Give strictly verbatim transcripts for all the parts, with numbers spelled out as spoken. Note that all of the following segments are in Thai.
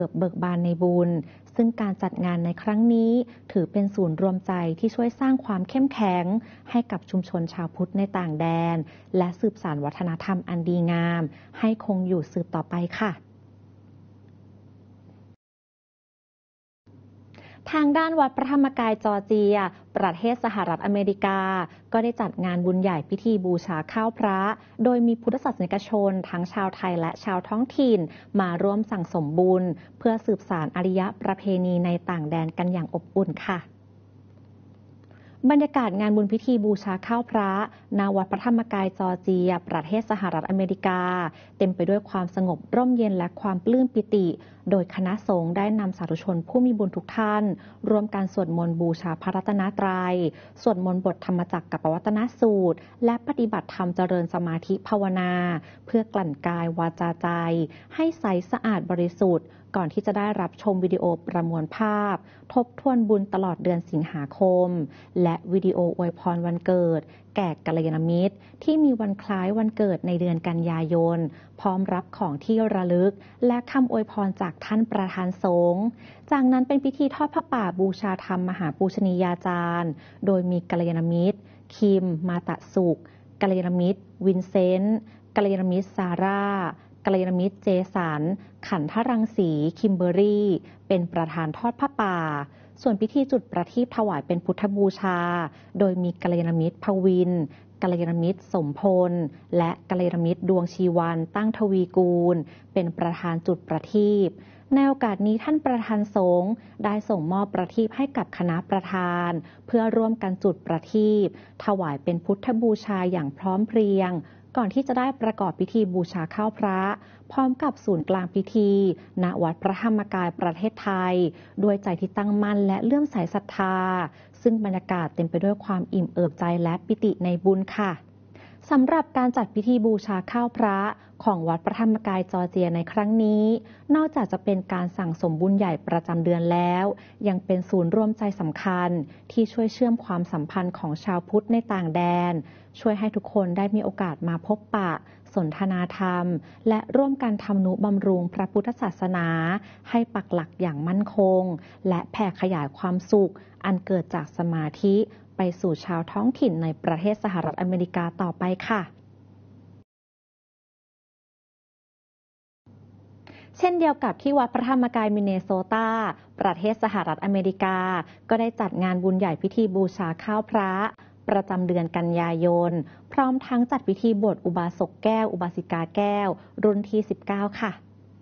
เบิกบานในบุญซึ่งการจัดงานในครั้งนี้ถือเป็นศูนย์รวมใจที่ช่วยสร้างความเข้มแข็งให้กับชุมชนชาวพุทธในต่างแดนและสืบสานวัฒนธรรมอันดีงามให้คงอยู่สืบต่อไปค่ะทางด้านวัดพระธรรมกายจอร์เจียประเทศสหรัฐอเมริกาก็ได้จัดงานบุญใหญ่พิธีบูชาข้าวพระโดยมีพุทธศาสนิกชนทั้งชาวไทยและชาวท้องถิ่นมาร่วมสั่งสมบุญเพื่อสืบสานอารยประเพณีในต่างแดนกันอย่างอบอุ่นค่ะบรรยากาศงานบุญพิธีบูชาข้าวพระณวัดพระธรรมกายจอร์เจียประเทศสหรัฐอเมริกาเต็มไปด้วยความสงบร่มเย็นและความปลื้มปิติโดยคณะสงฆ์ได้นำสาธุชนผู้มีบุญทุกท่านร่วมการสวดมนต์บูชาพระรัตนตรัยสวดมนต์บทธรรมจักรกับปวัตนสูตรและปฏิบัติธรรมเจริญสมาธิภาวนาเพื่อกลั่นกายวาจาใจให้ใสสะอาดบริสุทธิ์ก่อนที่จะได้รับชมวิดีโอประมวลภาพทบทวนบุญตลอดเดือนสิงหาคมและวิดีโออวยพรวันเกิดแก่กัลยาณมิตรที่มีวันคล้ายวันเกิดในเดือนกันยายนพร้อมรับของที่ระลึกและคำอวยพรจากท่านประธานสงฆ์จากนั้นเป็นพิธีทอดผ้าป่าบูชาธรรมมหาปูชนียาจารย์โดยมีกัลยาณมิตรคิมมาตะสุขกัลยาณมิตรวินเซนต์กัลยาณมิตรซาร่ากัลยาณมิตรเจสันขันธรังสีคิมเบอรี่เป็นประธานทอดผ้าป่าส่วนพิธีจุดประทีปถวายเป็นพุทธบูชาโดยมีกัลยาณมิตรภวินกัลยาณมิตรสมพลและกัลยาณมิตรดวงชีวันตั้งทวีกูลเป็นประธานจุดประทีปในโอกาสนี้ท่านประธานสงฆ์ได้ส่งมอบประทีปให้กับคณะประธานเพื่อร่วมกันจุดประทีปถวายเป็นพุทธบูชาอย่างพร้อมเพรียงก่อนที่จะได้ประกอบพิธีบูชาข้าวพระพร้อมกับศูนย์กลางพิธีณวัดพระธรรมกายประเทศไทยด้วยใจที่ตั้งมั่นและเลื่อมใสศรัทธาซึ่งบรรยากาศเต็มไปด้วยความอิ่มเอิบใจและปิติในบุญค่ะสำหรับการจัดพิธีบูชาข้าวพระของวัดพระธรรมกายจอร์เจียในครั้งนี้นอกจากจะเป็นการสั่งสมบุญใหญ่ประจำเดือนแล้วยังเป็นศูนย์ร่วมใจสำคัญที่ช่วยเชื่อมความสัมพันธ์ของชาวพุทธในต่างแดนช่วยให้ทุกคนได้มีโอกาสมาพบปะสนทนาธรรมและร่วมกันทำนุบำรุงพระพุทธศาสนาให้ปักหลักอย่างมั่นคงและแผ่ขยายความสุขอันเกิดจากสมาธิไปสู่ชาวท้องถิ่นในประเทศสหรัฐอเมริกาต่อไปค่ะเช่นเดียวกับที่วัดพระธรรมกายมินเนโซตาประเทศสหรัฐอเมริกาก็ได้จัดงานบุญใหญ่พิธีบูชาข้าวพระประจำเดือนกันยายนพร้อมทั้งจัดพิธีบวชอุบาสกแก้วอุบาสิกาแก้วรุ่นที่สิบเก้าค่ะ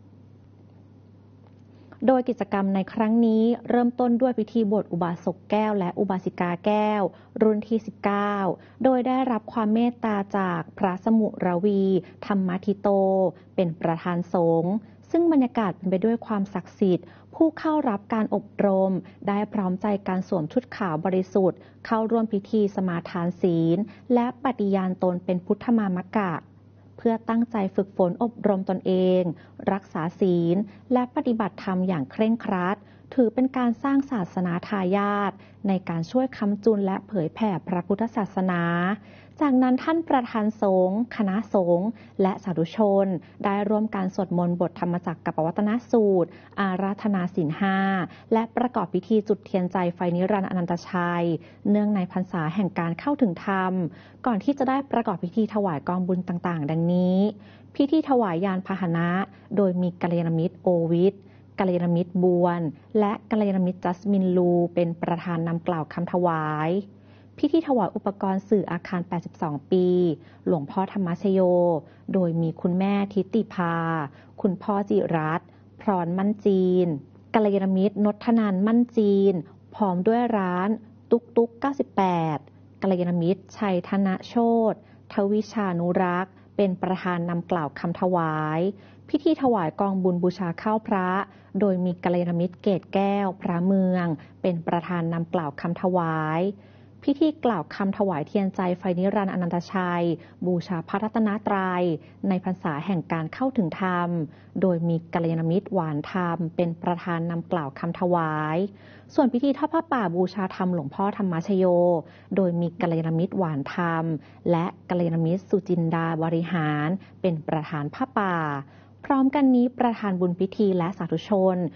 โดยกิจกรรมในครั้งนี้เริ่มต้นด้วยพิธีบวชอุบาสกแก้วและอุบาสิกาแก้วรุ่นที่สิบเก้าโดยได้รับความเมตตาจากพระสมุรวีธรรมทิโตเป็นประธานสงฆ์ซึ่งบรรยากาศเป็นไปด้วยความศักดิ์สิทธิ์ผู้เข้ารับการอบรมได้พร้อมใจการสวมชุดขาวบริสุทธิ์เข้าร่วมพิธีสมาทานศีลและปฏิญาณตนเป็นพุทธมามกะเพื่อตั้งใจฝึกฝนอบรมตนเองรักษาศีลและปฏิบัติธรรมอย่างเคร่งครัดถือเป็นการสร้างศาสนาทายาทในการช่วยค้ำจุนและเผยแผ่พระพุทธศาสนาจากนั้นท่านประธานสงฆ์คณะสงฆ์และสาธุชนได้ร่วมการสวดมนต์บทธรรมจักรกับปวัตนสูตรอาราธนาศีลห้าและประกอบพิธีจุดเทียนใจไฟนิรันดร์อนันตชัยเนื่องในพรรษาแห่งการเข้าถึงธรรมก่อนที่จะได้ประกอบพิธีถวายกองบุญต่างๆดังนี้พิธีถวายยานพาหนะโดยมีกัลยาณมิตรโอวิทกัลยาณมิตรบวนและกัลยาณมิตรจัสมินลูเป็นประธานนำกล่าวคำถวายพิธีถวายอุปกรณ์สื่ออาคารแปดสิบสองปีหลวงพ่อธรรมชโยโดยมีคุณแม่ทิติภาคุณพ่อจิรัตน์พรมั่นจีนกัลยาณมิตรนทนันท์มั่นจีนพร้อมด้วยร้านตุ๊กตุ๊กเก้าสิบแปดกัลยาณมิตรชัยธนโชติทวิชานุรักษ์เป็นประธานนำกล่าวคำถวายพิธีถวายกองบุญบูชาข้าวพระโดยมีกัลยาณมิตรเกตแก้วพระเมืองเป็นประธานนำกล่าวคำถวายพิธีกล่าวคำถวายเทียนใจไฟนิรันดร์อนันตชัยบูชาพระรัตนตรัยในพรรษาแห่งการเข้าถึงธรรมโดยมีกัลยาณมิตรหวานธรรมเป็นประธานนำกล่าวคำถวายส่วนพิธีทอดผ้าป่าบูชาธรรมหลวงพ่อธรรมชโยโดยมีกัลยาณมิตรหวานธรรมและกัลยาณมิตรสุจินดาบริหารเป็นประธานผ้าป่าพร้อมกันนี้ประธานบุญพิธีและสาธุชน